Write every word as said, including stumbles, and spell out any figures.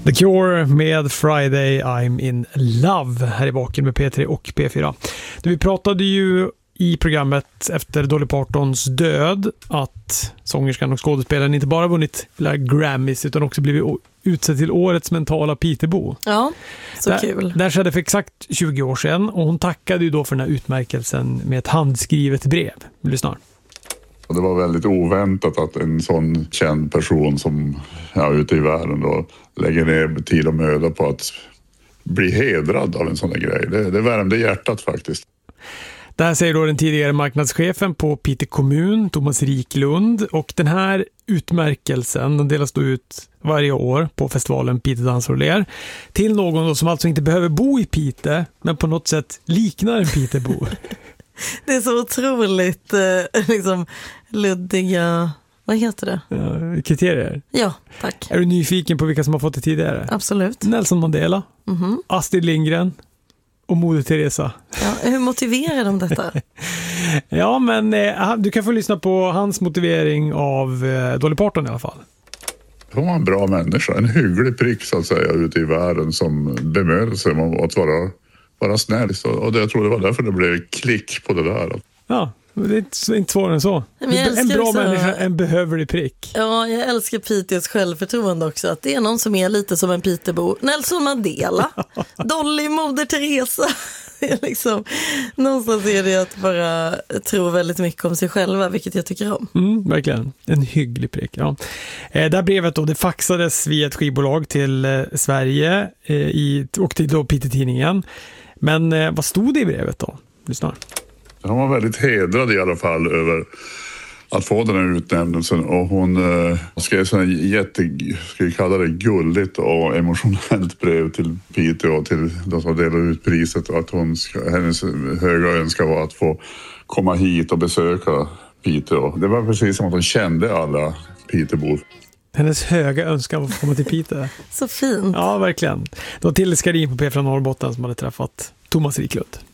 The Cure med Friday I'm in Love här i Vaken med P tre och P fyra. Vi pratade ju i programmet efter Dolly Partons död att sångerskan och skådespelaren inte bara vunnit Grammys utan också blivit utsedd till årets mentala Pitebo. Ja, så där, kul. Det skedde för exakt tjugo år sedan och hon tackade ju då för den här utmärkelsen med ett handskrivet brev. Vi lyssnar. Det var väldigt oväntat att en sån känd person som ja, ute i världen då lägger ner tid och möda på att bli hedrad av en sån här grej. Det, det värmde hjärtat faktiskt. Det här säger då den tidigare marknadschefen på Piteå kommun, Thomas Riklund. Och den här utmärkelsen den delas då ut varje år på festivalen Piteå Dans och Ler till någon då som alltså inte behöver bo i Piteå men på något sätt liknar en Pitebo. Det är så otroligt eh, liksom luddiga, vad heter det? Ja, kriterier. Ja, tack. Är du nyfiken på vilka som har fått det tidigare? Absolut. Nelson Mandela, Mm-hmm. Astrid Lindgren och Moder Teresa. Ja, hur motiverar de detta? Ja, men eh, du kan få lyssna på hans motivering av eh, Dolly Parton i alla fall. Hon var en bra människa, en hygglig prick så att säga ute i världen som bemödade sig om att vara, vara snäll. Så, och det, jag tror det var därför det blev klick på det där. Ja, det är inte, inte svårare än så. En bra också, människa, en behövlig prick. Ja, jag älskar Piteås självförtroende också. Att det är någon som är lite som en Pitebo. Nelson Mandela, Dolly, Moder Teresa. Det är liksom, någonstans är det att bara tro väldigt mycket om sig själva, vilket jag tycker om. Mm, verkligen. En hygglig prick, ja. Eh, det här brevet då, det faxades via ett skivbolag till eh, Sverige eh, i, och till då Piteå-tidningen. Men eh, vad stod det i brevet då? Lyssna. Hon var väldigt hedrad i alla fall över att få den här utnämnelsen och hon eh, skrev så en jätte, ska vi kalla det gulligt och emotionellt brev till Piteå och till de som delade ut priset och att hon, hennes höga önskan var att få komma hit och besöka Piteå. Det var precis som att hon kände alla Pitebor. Hennes höga önskan var att komma till Piteå. Så fint. Ja, verkligen. Det var Tilde Skarin på P fyra Norrbotten som hade träffat Thomas Riklund.